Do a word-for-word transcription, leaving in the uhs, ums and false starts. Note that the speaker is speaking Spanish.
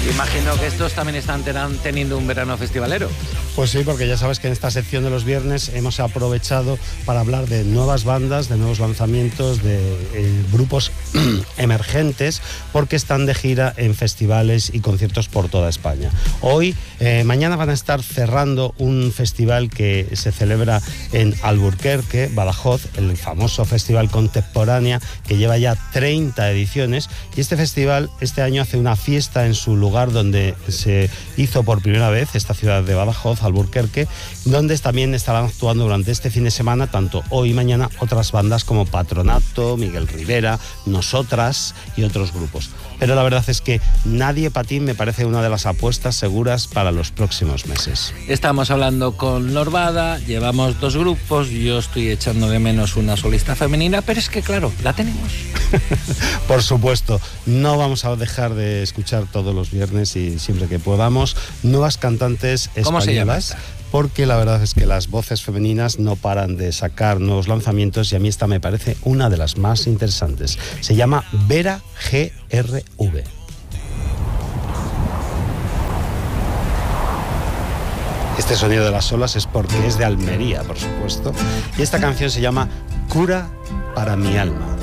Imagino que estos también están teniendo un verano festivalero. Pues sí, porque ya sabes que en esta sección de los viernes hemos aprovechado para hablar de nuevas bandas, de nuevos lanzamientos, de eh, grupos emergentes, porque están de gira en festivales y conciertos por toda España. Hoy, eh, mañana van a estar cerrando un festival que se celebra en Alburquerque, Badajoz, el famoso Festival Contemporánea, que lleva ya treinta ediciones, y este festival este año hace una fiesta en su lugar donde se hizo por primera vez, esta ciudad de Badajoz, Alburquerque, donde también estarán actuando durante este fin de semana, tanto hoy y mañana, otras bandas como Patronato, Miguel Rivera, Nosotras y otros grupos. Pero la verdad es que Nadie Patín me parece una de las apuestas seguras para los próximos meses. Estamos hablando con Norbada, llevamos dos grupos, yo estoy echando de menos una solista femenina, pero es que claro, la tenemos. Por supuesto, no vamos a dejar de escuchar todos los viernes y siempre que podamos nuevas cantantes españolas. ¿Cómo se llama? Porque la verdad es que las voces femeninas no paran de sacar nuevos lanzamientos y a mí esta me parece una de las más interesantes. Se llama Vera G R V. Este sonido de las olas es porque es de Almería, por supuesto. Y esta canción se llama Cura para mi alma.